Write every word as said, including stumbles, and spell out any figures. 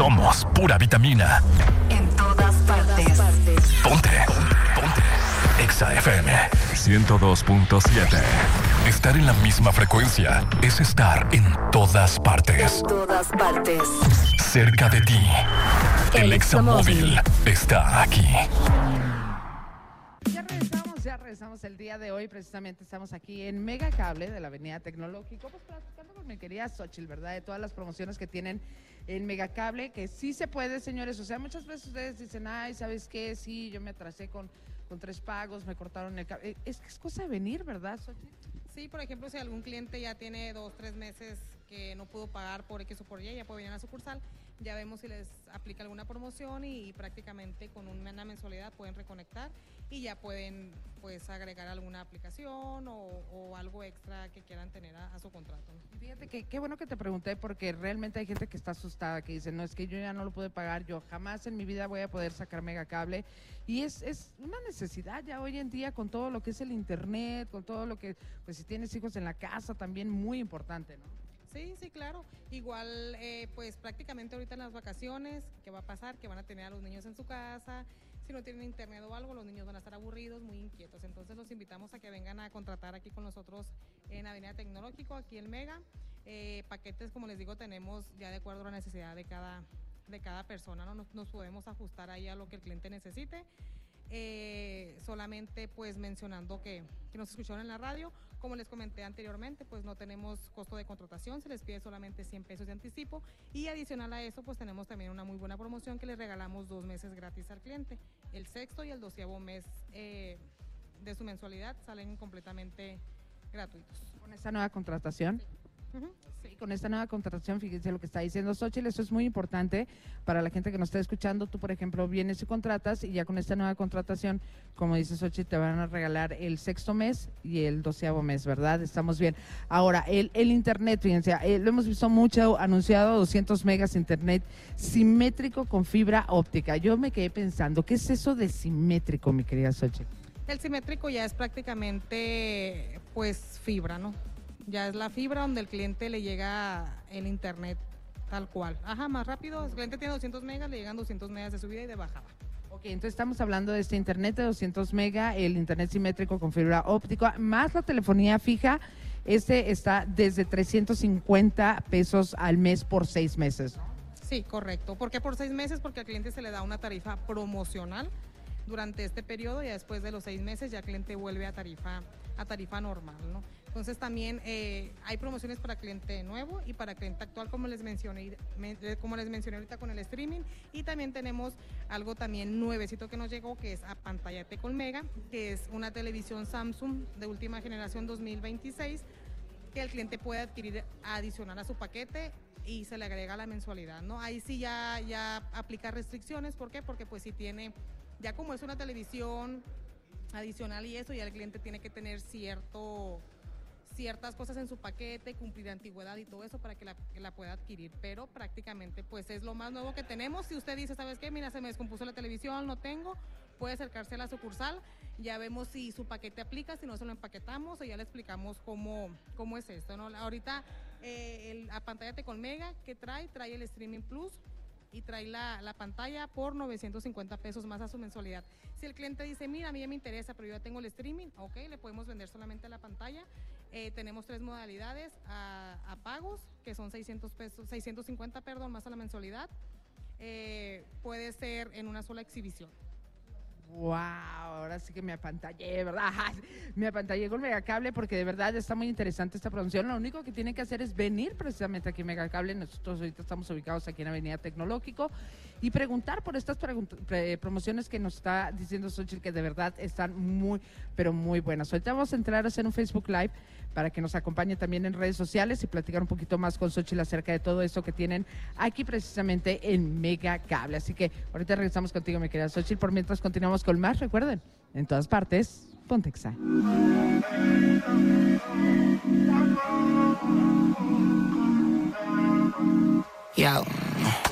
Somos pura vitamina. En todas partes. Ponte. Ponte. Exa F M ciento dos punto siete. Estar en la misma frecuencia es estar en todas partes. En todas partes. Cerca de ti. El, El Exa Móvil está aquí. Ya regresamos, ya regresamos el día de hoy. Precisamente estamos aquí en Mega Cable de la Avenida Tecnológico, pues platicando con mi querida Xochitl, ¿verdad? De todas las promociones que tienen en Mega Cable, que sí se puede, señores. O sea, muchas veces ustedes dicen, ay, ¿sabes qué? Sí, yo me atrasé con, con tres pagos, me cortaron el cable. Es que es cosa de venir, ¿verdad, Xochitl? Sí, por ejemplo, si algún cliente ya tiene dos, tres meses que no pudo pagar por X o por Y, ya puede venir a la sucursal, ya vemos si les aplica alguna promoción y, y prácticamente con una mensualidad pueden reconectar y ya pueden pues agregar alguna aplicación o, o algo extra que quieran tener a, a su contrato. Fíjate que qué bueno que te pregunté, porque realmente hay gente que está asustada, que dice, no, es que yo ya no lo puedo pagar, yo jamás en mi vida voy a poder sacar Mega Cable, y es, es una necesidad ya hoy en día con todo lo que es el internet, con todo lo que, pues si tienes hijos en la casa, también muy importante, ¿no? Sí, sí, claro. Igual, eh, pues prácticamente ahorita en las vacaciones, ¿qué va a pasar? Que van a tener a los niños en su casa. Si no tienen internet o algo, los niños van a estar aburridos, muy inquietos. Entonces los invitamos a que vengan a contratar aquí con nosotros en Avenida Tecnológico, aquí en Mega. Eh, paquetes, como les digo, tenemos ya de acuerdo a la necesidad de cada, de cada persona, ¿no? Nos, nos podemos ajustar ahí a lo que el cliente necesite. Eh, solamente pues mencionando que, que nos escucharon en la radio, como les comenté anteriormente, pues no tenemos costo de contratación, se les pide solamente cien pesos de anticipo y adicional a eso pues tenemos también una muy buena promoción que les regalamos dos meses gratis al cliente. El sexto y el doceavo mes eh, de su mensualidad salen completamente gratuitos. Con esta nueva contratación. Sí. Uh-huh. Sí, con esta nueva contratación, fíjense lo que está diciendo Xochitl, eso es muy importante para la gente que nos está escuchando. Tú, por ejemplo, vienes y contratas y ya con esta nueva contratación, como dice Xochitl, te van a regalar el sexto mes y el doceavo mes, ¿verdad? Estamos bien. Ahora, el, el internet, fíjense, eh, lo hemos visto mucho anunciado, doscientos megas internet simétrico con fibra óptica. Yo me quedé pensando, ¿qué es eso de simétrico, mi querida Xochitl? El simétrico ya es prácticamente, pues, fibra, ¿no? Ya es la fibra donde el cliente le llega el internet tal cual. Ajá, más rápido. El cliente tiene doscientos megas, le llegan doscientos megas de subida y de bajada. Ok, entonces estamos hablando de este internet de doscientos mega, el internet simétrico con fibra óptica, más la telefonía fija. Este está desde trescientos cincuenta pesos al mes por seis meses. Sí, correcto. ¿Por qué por seis meses? Porque al cliente se le da una tarifa promocional durante este periodo y después de los seis meses ya el cliente vuelve a tarifa, a tarifa normal, ¿no? Entonces también eh, hay promociones para cliente nuevo y para cliente actual, como les mencioné, me, como les mencioné ahorita con el streaming, y también tenemos algo también nuevecito que nos llegó, que es Apantállate con Mega, que es una televisión Samsung de última generación dos mil veintiséis, que el cliente puede adquirir adicional a su paquete y se le agrega la mensualidad, ¿no? Ahí sí ya, ya aplica restricciones, ¿por qué? Porque pues si tiene, ya como es una televisión adicional y eso, ya el cliente tiene que tener cierto... ciertas cosas en su paquete, cumplir antigüedad y todo eso para que la, que la pueda adquirir, pero prácticamente pues es lo más nuevo que tenemos. Si usted dice, ¿sabes qué? Mira, se me descompuso la televisión, no tengo, puede acercarse a la sucursal, ya vemos si su paquete aplica, si no se lo empaquetamos o ya le explicamos cómo, cómo es esto, ¿no? Ahorita eh, el Apantállate con Mega, que trae? Trae el Streaming Plus y trae la, la pantalla por novecientos cincuenta pesos más a su mensualidad. Si el cliente dice, mira, a mí ya me interesa, pero yo ya tengo el streaming, ok, le podemos vender solamente la pantalla. Eh, tenemos tres modalidades a, a pagos, que son seiscientos pesos, seiscientos cincuenta, perdón, más a la mensualidad. Eh, puede ser en una sola exhibición. Wow, ahora sí que me apantallé, ¿verdad? Me apantallé con Megacable porque de verdad está muy interesante esta promoción. Lo único que tienen que hacer es venir precisamente aquí a Megacable. Nosotros ahorita estamos ubicados aquí en Avenida Tecnológico y preguntar por estas promociones que nos está diciendo Xochitl, que de verdad están muy, pero muy buenas. Ahorita vamos a entrar a hacer un Facebook Live para que nos acompañe también en redes sociales y platicar un poquito más con Xochitl acerca de todo esto que tienen aquí precisamente en Megacable. Así que ahorita regresamos contigo, mi querida Xochitl. Por mientras continuamos con más, recuerden, en todas partes, ponte Exa. Yo.